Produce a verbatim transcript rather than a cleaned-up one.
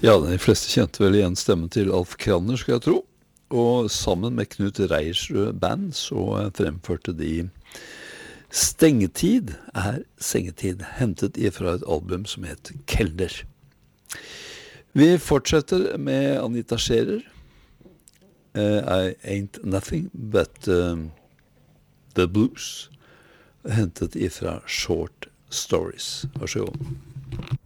Ja, de fleste kjente vel igjen stemmen til Alf Kranner, skal jeg tro. Og sammen med Knut Reiersrød Band så fremførte de Stengetid er sengetid, hentet ifra et album som heter Kelder. Vi fortsetter med Anita Scherer. Uh, I Ain't Nothing But um, The Blues, hentet ifra Short Stories. Vær så god.